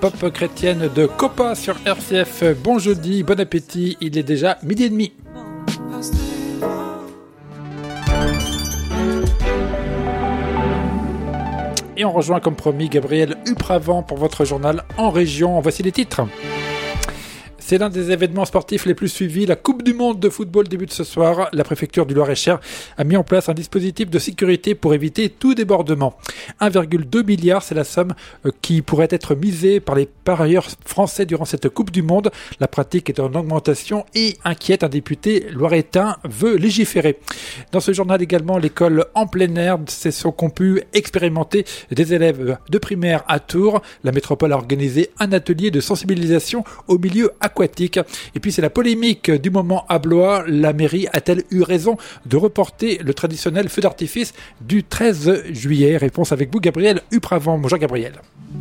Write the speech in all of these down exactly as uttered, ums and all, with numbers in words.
Pop chrétienne de Copa sur R C F. Bon jeudi, bon appétit, il est déjà midi et demi. Et on rejoint comme promis Gabriel Upravant pour votre journal en région. Voici les titres. C'est l'un des événements sportifs les plus suivis. La Coupe du Monde de football débute ce soir. La préfecture du Loir-et-Cher a mis en place un dispositif de sécurité pour éviter tout débordement. un virgule deux milliard, c'est la somme qui pourrait être misée par les parieurs français durant cette Coupe du Monde. La pratique est en augmentation et inquiète. Un député loiretain veut légiférer. Dans ce journal également, l'école en plein air, c'est ce qu'ont pu expérimenter des élèves de primaire à Tours. La métropole a organisé un atelier de sensibilisation au milieu aquatique. Et puis c'est la polémique du moment à Blois. La mairie a-t-elle eu raison de reporter le traditionnel feu d'artifice du treize juillet? Réponse avec vous, Gabriel Upravant. Bonjour Gabriel.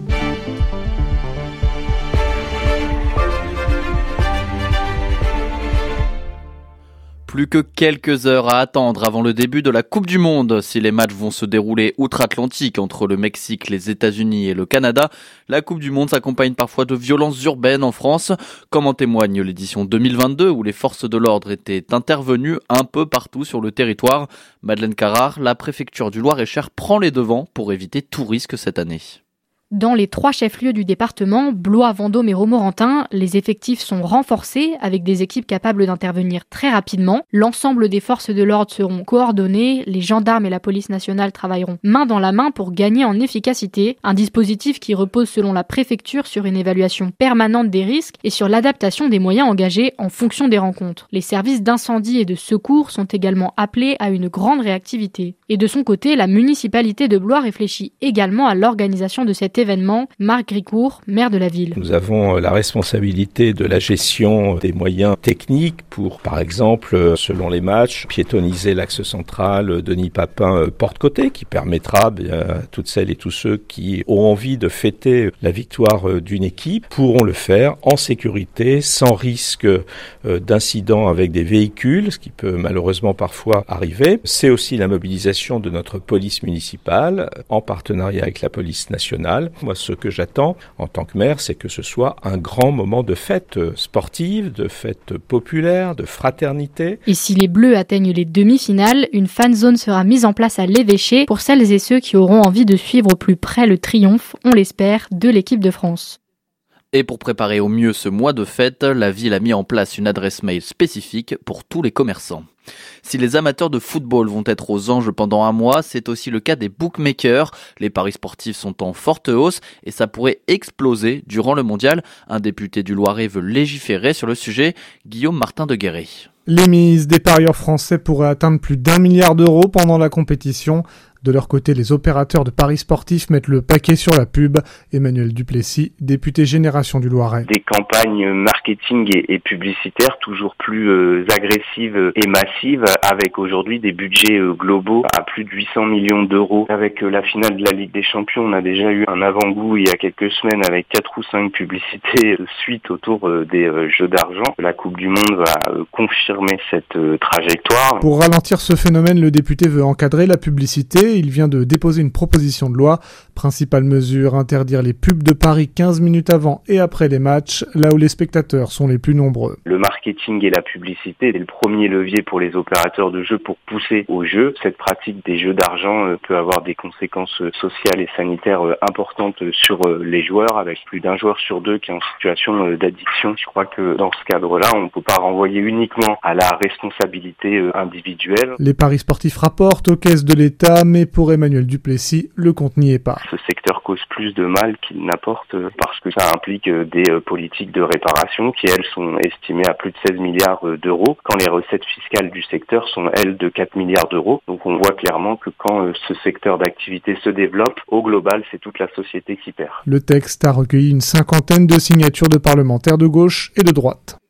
Plus que quelques heures à attendre avant le début de la Coupe du Monde. Si les matchs vont se dérouler outre-Atlantique entre le Mexique, les États-Unis et le Canada, la Coupe du Monde s'accompagne parfois de violences urbaines en France, comme en témoigne l'édition deux mille vingt-deux où les forces de l'ordre étaient intervenues un peu partout sur le territoire. Madeleine Carrard, la préfecture du Loir-et-Cher prend les devants pour éviter tout risque cette année. Dans les trois chefs-lieux du département, Blois, Vendôme et Romorantin, les effectifs sont renforcés avec des équipes capables d'intervenir très rapidement. L'ensemble des forces de l'ordre seront coordonnées, les gendarmes et la police nationale travailleront main dans la main pour gagner en efficacité. Un dispositif qui repose selon la préfecture sur une évaluation permanente des risques et sur l'adaptation des moyens engagés en fonction des rencontres. Les services d'incendie et de secours sont également appelés à une grande réactivité. Et de son côté, la municipalité de Blois réfléchit également à l'organisation de cet événement. Marc Gricourt, maire de la ville. Nous avons la responsabilité de la gestion des moyens techniques pour, par exemple, selon les matchs, piétoniser l'axe central Denis Papin Porte-Côté, qui permettra bien, à toutes celles et tous ceux qui ont envie de fêter la victoire d'une équipe pourront le faire en sécurité, sans risque d'incident avec des véhicules, ce qui peut malheureusement parfois arriver. C'est aussi la mobilisation de notre police municipale en partenariat avec la police nationale. Moi, ce que j'attends en tant que maire, c'est que ce soit un grand moment de fête sportive, de fête populaire, de fraternité. Et si les Bleus atteignent les demi-finales, une fan zone sera mise en place à l'évêché pour celles et ceux qui auront envie de suivre au plus près le triomphe, on l'espère, de l'équipe de France. Et pour préparer au mieux ce mois de fête, la ville a mis en place une adresse mail spécifique pour tous les commerçants. Si les amateurs de football vont être aux anges pendant un mois, c'est aussi le cas des bookmakers. Les paris sportifs sont en forte hausse et ça pourrait exploser durant le mondial. Un député du Loiret veut légiférer sur le sujet, Guillaume Martin de Guéret. Les mises des parieurs français pourraient atteindre plus d'un milliard d'euros pendant la compétition. De leur côté, les opérateurs de paris sportifs mettent le paquet sur la pub. Emmanuel Duplessis, député Génération du Loiret. Des campagnes marketing et, et publicitaires toujours plus euh, agressives et massives, avec aujourd'hui des budgets euh, globaux à plus de huit cents millions d'euros. Avec euh, la finale de la Ligue des Champions, on a déjà eu un avant-goût il y a quelques semaines avec quatre ou cinq publicités de suite autour euh, des euh, jeux d'argent. La Coupe du Monde va euh, confirmer cette euh, trajectoire. Pour ralentir ce phénomène, le député veut encadrer la publicité. Il vient de déposer une proposition de loi. Principale mesure, interdire les pubs de paris quinze minutes avant et après les matchs, là où les spectateurs sont les plus nombreux. Le marketing et la publicité est le premier levier pour les opérateurs de jeux pour pousser au jeu. Cette pratique des jeux d'argent peut avoir des conséquences sociales et sanitaires importantes sur les joueurs, avec plus d'un joueur sur deux qui est en situation d'addiction. Je crois que dans ce cadre-là, on ne peut pas renvoyer uniquement à la responsabilité individuelle. Les paris sportifs rapportent aux caisses de l'État, mais pour Emmanuel Duplessis, le compte n'y est pas. Ce secteur cause plus de mal qu'il n'apporte parce que ça implique des politiques de réparation qui, elles, sont estimées à plus de seize milliards d'euros, quand les recettes fiscales du secteur sont, elles, de quatre milliards d'euros. Donc on voit clairement que quand ce secteur d'activité se développe, au global, c'est toute la société qui perd. Le texte a recueilli une cinquantaine de signatures de parlementaires de gauche et de droite.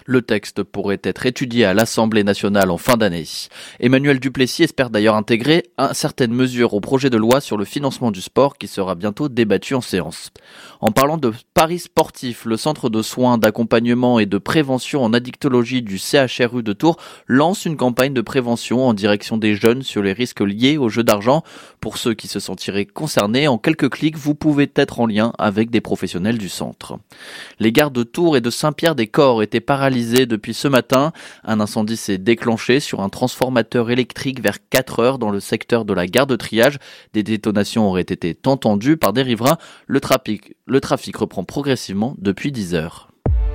Le texte pourrait être étudié à l'Assemblée nationale en fin d'année. Emmanuel Duplessis espère d'ailleurs intégrer certaines mesures au projet de loi sur le financement du sport qui sera bientôt débattu en séance. En parlant de paris sportifs, le centre de soins, d'accompagnement et de prévention en addictologie du C H R U de Tours lance une campagne de prévention en direction des jeunes sur les risques liés aux jeux d'argent. Pour ceux qui se sentiraient concernés, en quelques clics, vous pouvez être en lien avec des professionnels du centre. Les gares de Tours et de Saint-Pierre-des-Corps étaient paralysées depuis ce matin. Un incendie s'est déclenché sur un transformateur électrique vers quatre heures dans le secteur de la gare de triage. Des détonations auraient été entendues par des riverains. Le trafic, le trafic reprend progressivement depuis dix heures.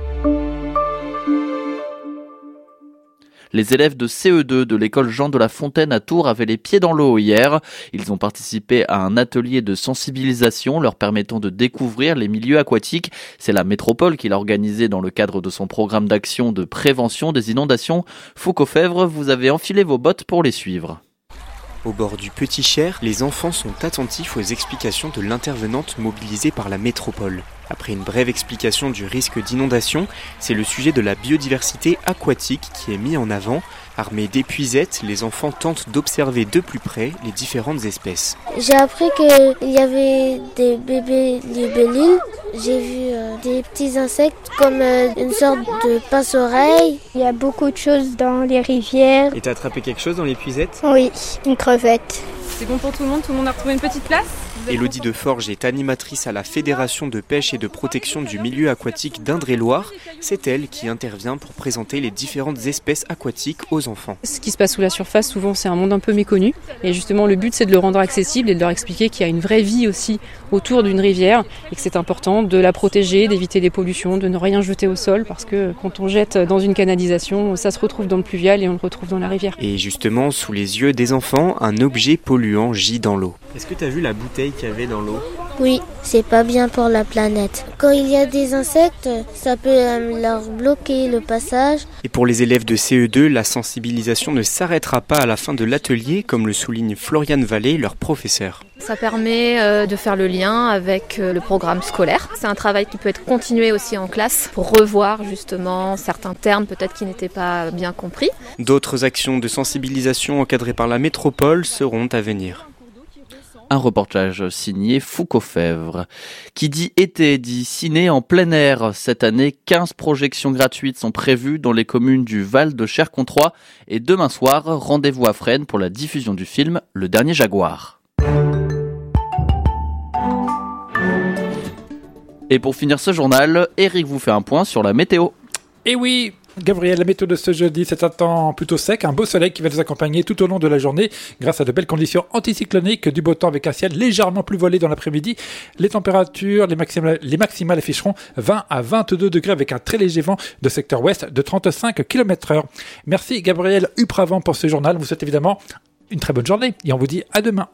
Les élèves de C E deux de l'école Jean de la Fontaine à Tours avaient les pieds dans l'eau hier. Ils ont participé à un atelier de sensibilisation leur permettant de découvrir les milieux aquatiques. C'est la métropole qui l'a organisé dans le cadre de son programme d'action de prévention des inondations. Foucault-Fèvre, vous avez enfilé vos bottes pour les suivre. Au bord du Petit Cher, les enfants sont attentifs aux explications de l'intervenante mobilisée par la métropole. Après une brève explication du risque d'inondation, c'est le sujet de la biodiversité aquatique qui est mis en avant. Armés d'épuisettes, les enfants tentent d'observer de plus près les différentes espèces. J'ai appris qu'il y avait des bébés libellules. J'ai vu euh, des petits insectes comme euh, une sorte de pince-oreille. Il y a beaucoup de choses dans les rivières. Et t'as attrapé quelque chose dans l'épuisette ? Oui, une crevette. C'est bon pour tout le monde ? Tout le monde a retrouvé une petite place ? Élodie Deforge est animatrice à la Fédération de pêche et de protection du milieu aquatique d'Indre-et-Loire. C'est elle qui intervient pour présenter les différentes espèces aquatiques aux enfants. Ce qui se passe sous la surface, souvent, c'est un monde un peu méconnu. Et justement, le but, c'est de le rendre accessible et de leur expliquer qu'il y a une vraie vie aussi autour d'une rivière et que c'est important de la protéger, d'éviter les pollutions, de ne rien jeter au sol parce que quand on jette dans une canalisation, ça se retrouve dans le pluvial et on le retrouve dans la rivière. Et justement, sous les yeux des enfants, un objet polluant gît dans l'eau. Est-ce que tu as vu la bouteille qu'il y avait dans l'eau ? Oui, c'est pas bien pour la planète. Quand il y a des insectes, ça peut euh, leur bloquer le passage. Et pour les élèves de C E deux, la sensibilisation ne s'arrêtera pas à la fin de l'atelier, comme le souligne Floriane Vallée, leur professeur. Ça permet euh, de faire le lien avec euh, le programme scolaire. C'est un travail qui peut être continué aussi en classe pour revoir justement certains termes peut-être qui n'étaient pas bien compris. D'autres actions de sensibilisation encadrées par la métropole seront à venir. Un reportage signé Foucault-Fèvre. Qui dit été dit ciné en plein air. Cette année, quinze projections gratuites sont prévues dans les communes du Val de Cher-Controy. Et demain soir, rendez-vous à Fresnes pour la diffusion du film Le Dernier Jaguar. Et pour finir ce journal, Eric vous fait un point sur la météo. Et oui, Gabriel, la météo de ce jeudi, c'est un temps plutôt sec, un beau soleil qui va nous accompagner tout au long de la journée grâce à de belles conditions anticycloniques, du beau temps avec un ciel légèrement plus voilé dans l'après-midi. Les températures, les maximales, les maximales afficheront vingt à vingt-deux degrés avec un très léger vent de secteur ouest de trente-cinq kilomètres heure. Merci Gabriel Upravant pour ce journal. Vous souhaite évidemment une très bonne journée et on vous dit à demain.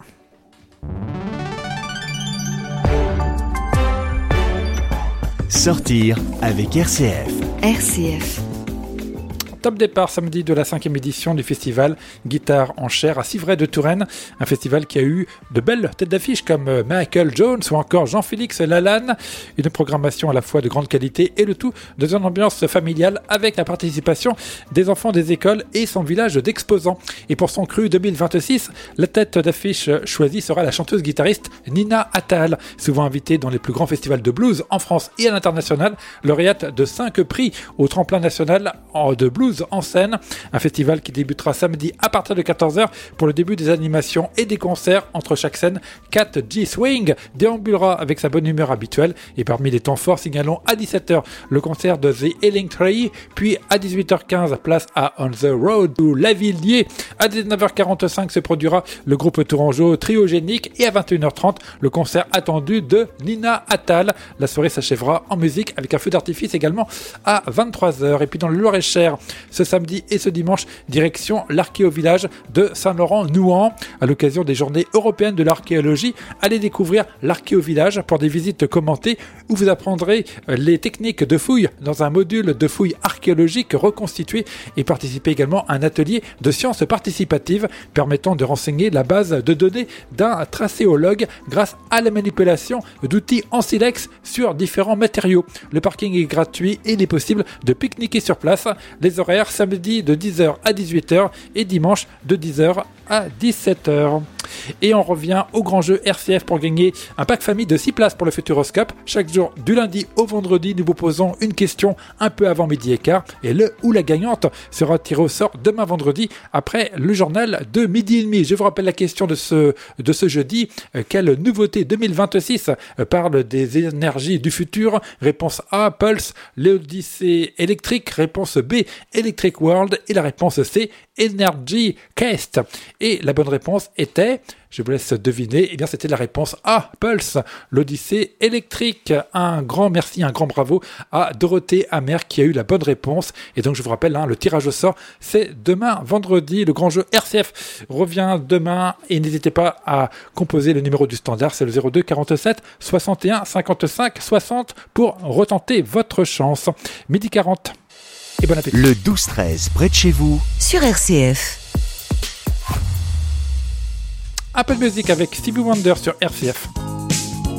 Sortir avec R C F. R C F. Top départ samedi de la cinquième édition du festival Guitare en chair à Civray de Touraine, un festival qui a eu de belles têtes d'affiche comme Michael Jones ou encore Jean-Félix Lalanne, une programmation à la fois de grande qualité et le tout dans une ambiance familiale avec la participation des enfants des écoles et son village d'exposants. Et pour son cru deux mille vingt-six, la tête d'affiche choisie sera la chanteuse guitariste Nina Attal, souvent invitée dans les plus grands festivals de blues en France et à l'international, lauréate de cinq prix au tremplin national de blues en scène, un festival qui débutera samedi à partir de quatorze heures pour le début des animations et des concerts entre chaque scène. Cat G Swing déambulera avec sa bonne humeur habituelle et parmi les temps forts signalons à dix-sept heures le concert de The Healing Tree, puis à dix-huit heures quinze place à On the Road to Lavilliers, à dix-neuf heures quarante-cinq se produira le groupe tourangeau Triogénique et à vingt et une heures trente le concert attendu de Nina Attal. La soirée s'achèvera en musique avec un feu d'artifice également à vingt-trois heures. Et puis dans le Loir-et-Cher, ce samedi et ce dimanche, direction l'archéovillage de Saint-Laurent-Nouan. À l'occasion des journées européennes de l'archéologie, allez découvrir l'archéovillage pour des visites commentées où vous apprendrez les techniques de fouilles dans un module de fouilles archéologiques reconstitué et participez également à un atelier de sciences participatives permettant de renseigner la base de données d'un tracéologue grâce à la manipulation d'outils en silex sur différents matériaux. Le parking est gratuit et il est possible de pique-niquer sur place. Les horaires samedi de dix heures à dix-huit heures et dimanche de dix heures à dix-sept heures. Et on revient au grand jeu R C F pour gagner un pack famille de six places pour le Futuroscope. Chaque jour du lundi au vendredi, nous vous posons une question un peu avant midi et quart et le ou la gagnante sera tirée au sort demain vendredi après le journal de midi et demi. Je vous rappelle la question de ce, de ce jeudi. Quelle nouveauté deux mille vingt-six parle des énergies du futur? Réponse A, Pulse, l'Odyssée électrique. Réponse B, Electric World. Et la réponse C, Energy Cast. Et la bonne réponse était, je vous laisse deviner, eh bien c'était la réponse A, Pulse, l'Odyssée électrique. Un grand merci, un grand bravo à Dorothée Amer qui a eu la bonne réponse. Et donc je vous rappelle, hein, le tirage au sort, c'est demain vendredi. Le grand jeu R C F revient demain et n'hésitez pas à composer le numéro du standard, c'est le zéro deux quarante-sept soixante et un cinquante-cinq soixante pour retenter votre chance. Midi quarante. Et bon appétit. Le douze treize, près de chez vous, sur R C F. Un peu de musique avec Stevie Wonder sur R C F.